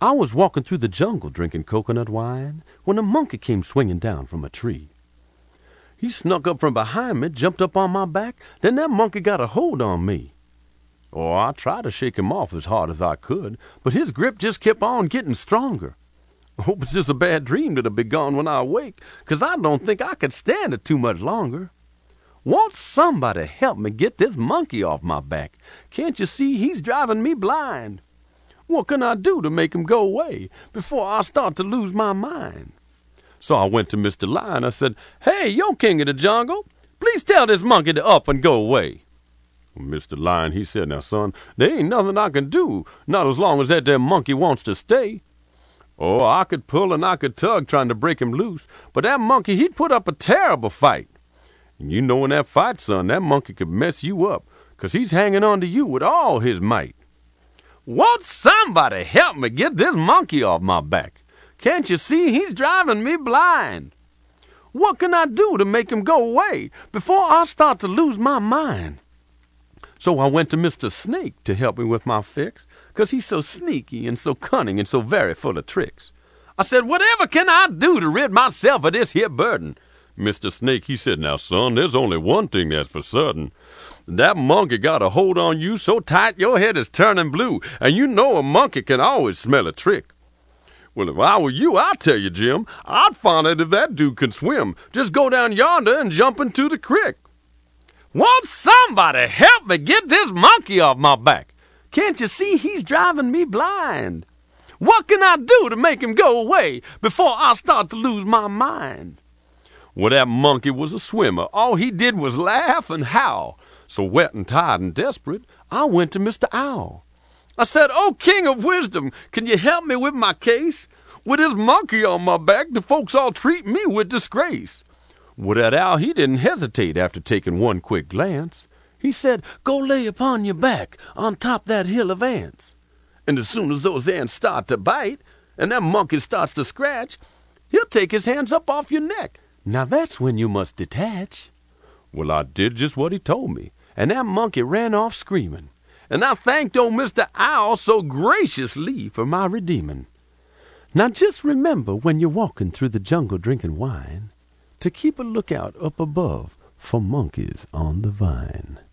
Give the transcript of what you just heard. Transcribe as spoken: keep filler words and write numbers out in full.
I was walking through the jungle drinking coconut wine when a monkey came swinging down from a tree. He snuck up from behind me, jumped up on my back, then that monkey got a hold on me. Oh, I tried to shake him off as hard as I could, but his grip just kept on getting stronger. Hope it's just a bad dream that'll be gone when I awake, 'cause I don't think I could stand it too much longer. Won't somebody help me get this monkey off my back? Can't you see he's driving me blind? What can I do to make him go away before I start to lose my mind? So I went to Mister Lion. I said, "Hey, yo, king of the jungle, please tell this monkey to up and go away." Mister Lion, he said, "Now, son, there ain't nothing I can do, not as long as that there monkey wants to stay. Oh, I could pull and I could tug trying to break him loose, but that monkey, he'd put up a terrible fight. And you know in that fight, son, that monkey could mess you up, 'cause he's hanging on to you with all his might. Won't somebody help me get this monkey off my back? Can't you see he's driving me blind? What can I do to make him go away before I start to lose my mind?" So I went to Mister Snake to help me with my fix, 'cause he's so sneaky and so cunning and so very full of tricks. I said, "Whatever can I do to rid myself of this here burden?" Mister Snake, he said, "Now, son, there's only one thing that's for certain. That monkey got a hold on you so tight your head is turning blue, and you know a monkey can always smell a trick. Well, if I were you, I'd tell you, Jim, I'd find out if that dude can swim. Just go down yonder and jump into the creek. Won't somebody help me get this monkey off my back? Can't you see he's driving me blind? What can I do to make him go away before I start to lose my mind?" Well, that monkey was a swimmer. All he did was laugh and howl. So wet and tired and desperate, I went to Mister Owl. I said, "Oh, King of Wisdom, can you help me with my case? With this monkey on my back, the folks all treat me with disgrace." Well, that owl, he didn't hesitate after taking one quick glance. He said, "Go lay upon your back on top that hill of ants. And as soon as those ants start to bite, and that monkey starts to scratch, he'll take his hands up off your neck. Now that's when you must detach." Well, I did just what he told me, and that monkey ran off screaming. And I thanked old Mister Owl so graciously for my redeeming. Now just remember when you're walking through the jungle drinking wine, to keep a lookout up above for monkeys on the vine.